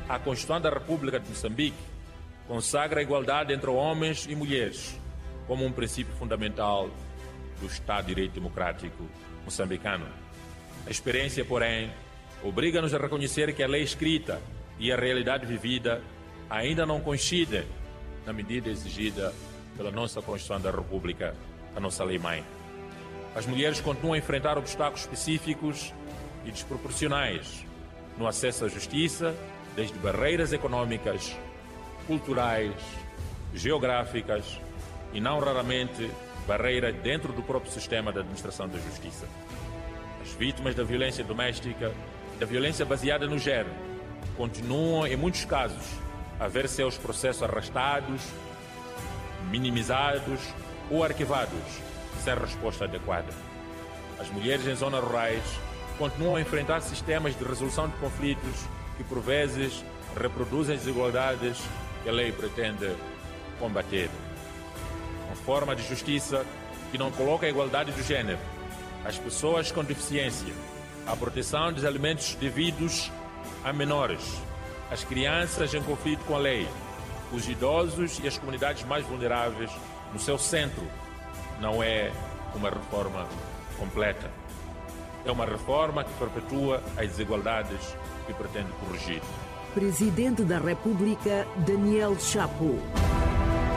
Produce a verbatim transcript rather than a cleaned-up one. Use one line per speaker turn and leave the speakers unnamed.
A Constituição da República de Moçambique consagra a igualdade entre homens e mulheres como um princípio fundamental do Estado de Direito Democrático moçambicano. A experiência, porém, obriga-nos a reconhecer que a lei escrita e a realidade vivida ainda não coincidem na medida exigida pela nossa Constituição da República, a nossa lei-mãe. As mulheres continuam a enfrentar obstáculos específicos e desproporcionais no acesso à justiça, desde barreiras econômicas, culturais, geográficas e, não raramente, barreiras dentro do próprio sistema da administração da justiça. As vítimas da violência doméstica e da violência baseada no género continuam, em muitos casos, a ver seus processos arrastados, minimizados ou arquivados, sem resposta adequada. As mulheres em zonas rurais continuam a enfrentar sistemas de resolução de conflitos que, por vezes, reproduzem desigualdades que a lei pretende combater. Uma forma de justiça que não coloca a igualdade do género, as pessoas com deficiência, a proteção dos alimentos devidos a menores, as crianças em conflito com a lei, os idosos e as comunidades mais vulneráveis no seu centro, não é uma reforma completa. É uma reforma que perpetua as desigualdades que pretende corrigir.
Presidente da República, Daniel Chapo.